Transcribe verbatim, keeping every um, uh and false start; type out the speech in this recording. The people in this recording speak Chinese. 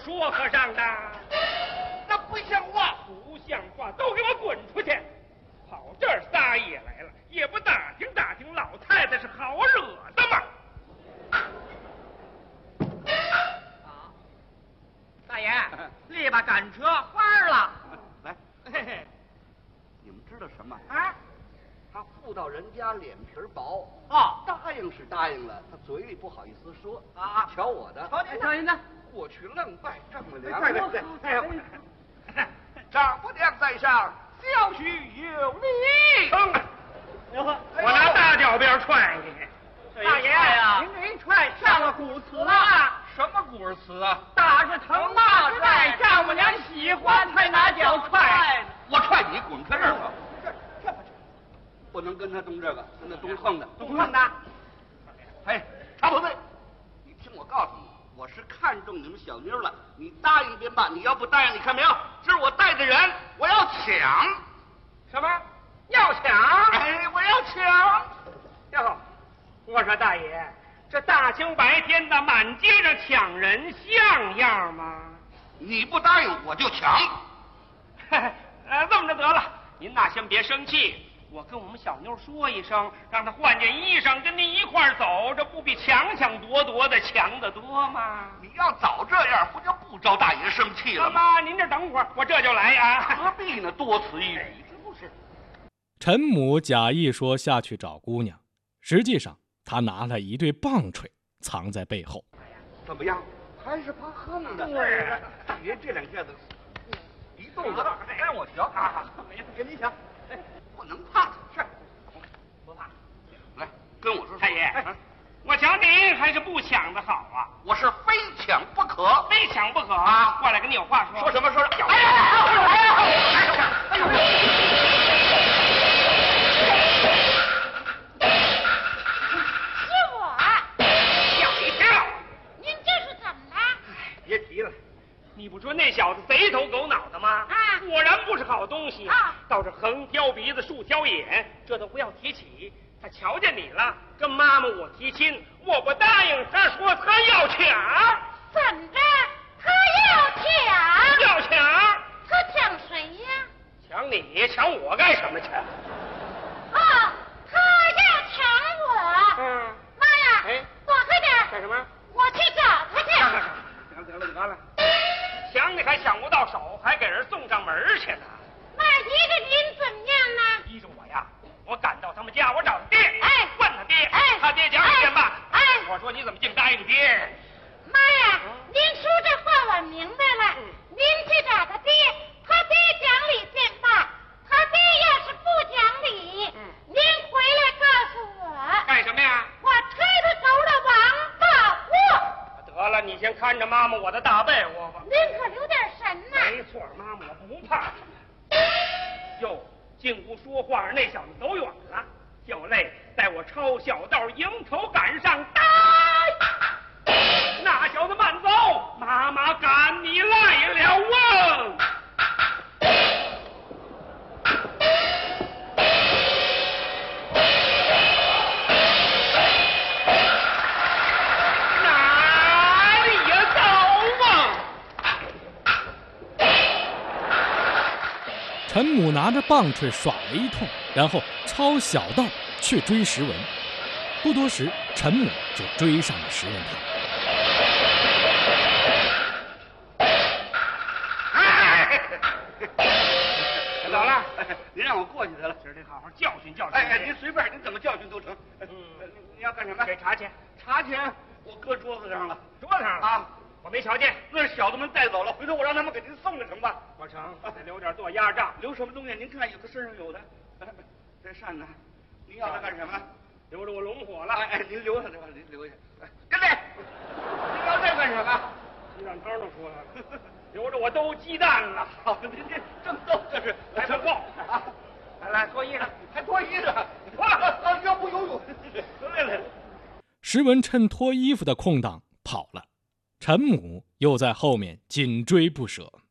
说和尚的？ 那不像话！ 不像话，都给我滚出去！跑这儿撒野来了，也不打听打听老太太是好惹的吗？ 啊，大爷，力吧赶车花了。 来， 嘿嘿， 你们知道什么？ 啊， 他妇道人家脸皮薄哦， 答应是答应了，他嘴里不好意思说啊。 瞧我的， 瞧您，瞧您的， 过去愣拜丈母娘。 对对对，哎呦， 丈母娘在上，小婿有礼。 哼，我拿大脚鞭踹你！ 大爷呀，您这一踹上了古词了。 什么古词啊？ 打是疼，骂是爱，丈母娘喜欢才拿脚踹。 我踹你，滚开这儿吧！这这不能跟他动这个，跟他动横的， 动横的。 哎，常宝贝，你听我告诉你，我是看中你们小妞了，你答应便罢，你要不答应，你看没有？这是我带的人，我要抢。 什么？要抢？ 哎，我要抢！ 哟，我说大爷，这大清白天的满街上抢人像样吗？ 你不答应我就抢。 呃，这么着得了，您呐先别生气，我跟我们小妞说一声，让她换件衣裳跟您一块儿走，这不比抢抢夺夺的强得多吗？ 你要早这样，不就不招大爷生气了吗？ 妈，您这等会儿，我这就来啊。 何必呢？多此一举，是不是？ 陈母假意说下去找姑娘，实际上他拿了一对棒槌藏在背后。 怎么样？还是怕横的。 对， 大爷这两下子一动作，让我瞧啊！给你瞧，不能怕他，是不怕。 来，跟我说， 太爷，我抢你还是不抢的好啊？ 我是非抢不可， 非抢不可啊！ 过来跟你有话说。 说什么说什么？ 哎呀！哎呀！哎呦！ 是我。 吓一跳！ 您这是怎么了？ 别提了，你不说那小子贼头狗脑的吗？ 啊， 果然不是好东西啊！ 倒是横挑鼻子竖挑眼，这都不要提起。他瞧见你了，跟妈妈我提亲，我不答应，他说他要抢。 怎么着？他要抢？ 要抢？ 他抢谁呀？ 抢你？抢我干什么去？ 哦，他要抢我。 嗯。 妈呀！ 哎， 躲开点！ 干什么？ 我去找他去。 行得了得了，抢你还抢不到手，还给人送上门去呢。 那依着您怎么样呢？ 依着我呀，我赶到他们家，我找他爹， 哎， 问他爹， 哎， 他爹讲一遍吧。 哎， 我说你怎么净答应爹？ 妈呀，您说这话我明白了。 嗯、 您去找他爹，他爹讲理便罢。他爹要是不讲理， 嗯， 您回来告诉我。 干什么呀？ 我推他走了王八窝。 得了，你先看着妈妈我的大被窝吧。 您可留点神呐。 没错，妈妈我不怕。哟，进屋说话那小子走远了，小泪带我抄小道迎头赶上，呆！那小子慢走，妈妈赶你来了啊！哪里呀走啊！ 陈母拿着棒槌耍了一通，然后抄小道去追石文。不多时，陈母就追上了石文堂。 走了， 您让我过去得了， 今儿得好好教训教训。 哎哎，您随便，您怎么教训都成。嗯，你要干什么？ 给茶钱。 茶钱我搁桌子上了， 桌子上了啊， 我没瞧见。 那是小子们带走了，回头我让他们给您送了成吧？ 我成，得留点做压账。 留什么东西？您看，有的身上有的。这扇呢？您要它干什么？ 留着我龙火了。 哎哎，您留下这吧，您留下。跟来，您要这干什么？ 鸡蛋汤都出来了，留着我兜鸡蛋了。 好，您这正逗这是， 还不够啊！来来，脱衣裳， 还脱衣裳，脱了，要不游泳。来来。 石文趁脱衣服的空档跑了，陈母又在后面紧追不舍。